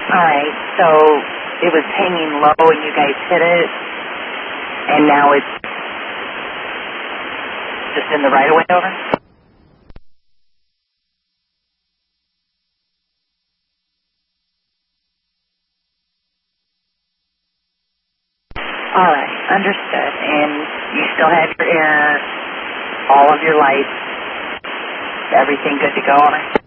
All right, so it was hanging low and you guys hit it, and now it's just in the right-of-way, over? All right, understood. And you still have your air, all of your lights, everything good to go, over?